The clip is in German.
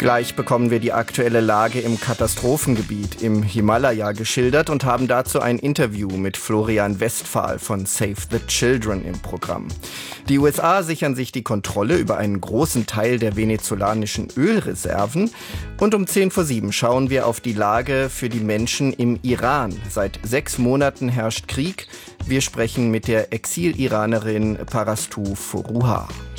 Gleich bekommen wir die aktuelle Lage im Katastrophengebiet im Himalaya geschildert und haben dazu ein Interview mit Florian Westphal von Save the Children im Programm. Die USA sichern sich die Kontrolle über einen großen Teil der venezolanischen Ölreserven. Und um 6:10 schauen wir auf die Lage für die Menschen im Iran. Seit 6 Monaten herrscht Krieg. Wir sprechen mit der Exil-Iranerin Parastu Forouhar.